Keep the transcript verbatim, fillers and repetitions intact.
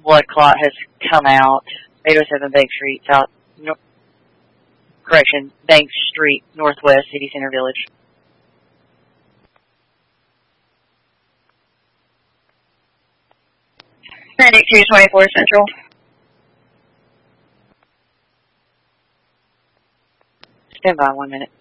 blood clot has come out. eight oh seven Bank Street, South, no, correction, Bank Street, Northwest, City Center Village. ninety-two twenty-four Central. Stand by one minute.